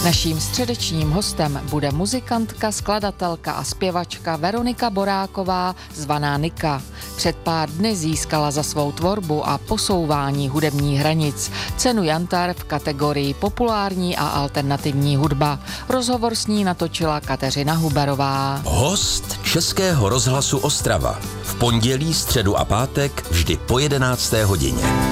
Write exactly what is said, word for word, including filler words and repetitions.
Naším středečním hostem bude muzikantka, skladatelka a zpěvačka Veronika Boráková, zvaná Nika. Před pár dny získala za svou tvorbu a posouvání hudebních hranic cenu Jantar v kategorii populární a alternativní hudba. Rozhovor s ní natočila Kateřina Huberová. Host Českého rozhlasu Ostrava. V pondělí, středu a pátek vždy po jedenácté hodině.